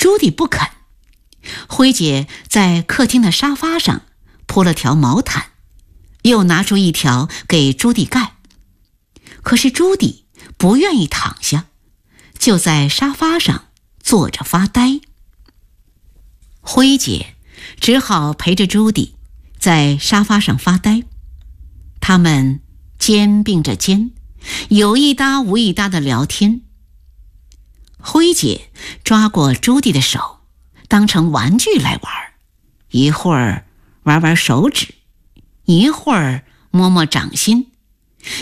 朱棣不肯。辉姐在客厅的沙发上铺了条毛毯，又拿出一条给朱棣盖。可是朱棣不愿意躺下，就在沙发上坐着发呆。辉姐只好陪着朱棣在沙发上发呆。他们肩并着肩，有一搭无一搭的聊天。辉姐抓过朱棣的手，当成玩具来玩，一会儿玩玩手指，一会儿摸摸掌心，